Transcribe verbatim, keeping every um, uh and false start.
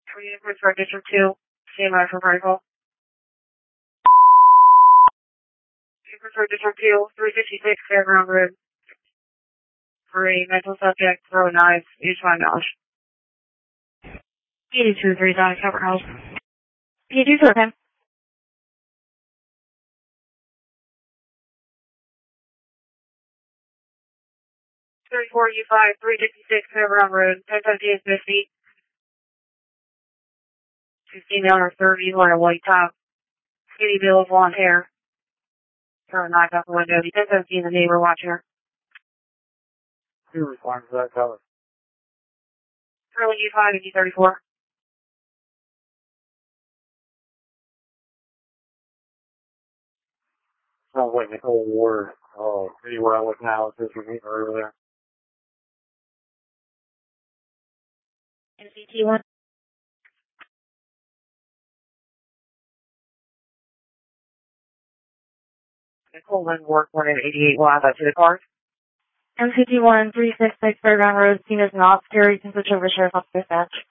Three for District two, C M I for Rifle. For District two, three fifty-six Fairground Road. For a mental subject, throw knives, use five dollars. eighty-two three Donna Cover House. eighty-two for him. thirty-four U five, three fifty-six Fairground Road, ten seventeen fifty. She's female or thirty, wearing a white top. Skinny bill, blonde hair. Throw a knife out the window. ten seventeen, the neighbor watching her. Who responds to that color? Curly U five, E thirty-four. Sounds like Nicole Ward. Oh, anywhere I look now, it's just meeting her over there. N C T one. Nicole Lynn Ward, one in eighty-eight, will add that to the card. M C T one, three sixty-six Fairground Road, seen as not scary, can switch over Sheriff's Office dispatch.